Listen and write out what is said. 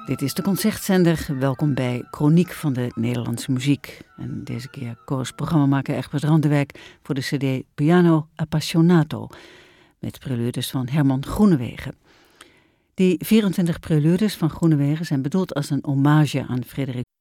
Dit is de Concertzender. Welkom bij Chroniek van de Nederlandse muziek. En deze keer koos programmamaker Egbert Randewijk voor de cd Piano Appassionato met preludes van Herman Groenewegen. Die 24 preludes van Groenewegen zijn bedoeld als een hommage aan Frédéric